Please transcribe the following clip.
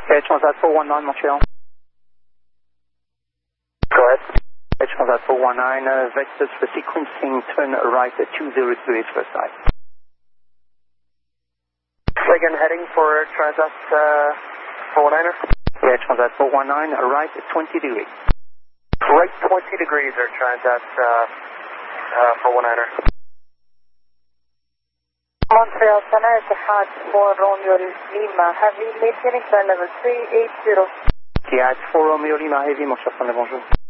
Transat 419 Montreal. Go ahead. Transat 419, vectors for sequencing, turn right at 202 first side. Again, heading for Transat 419er. Transat 419, right at 20 degrees. Right 20 degrees, or Transat 419er. Montreal, Sana Etihad for Romeo Lima, heavy, maintaining flight level 380. Yeah, it's 4 Romeo Lima, heavy, Montreal, bonjour.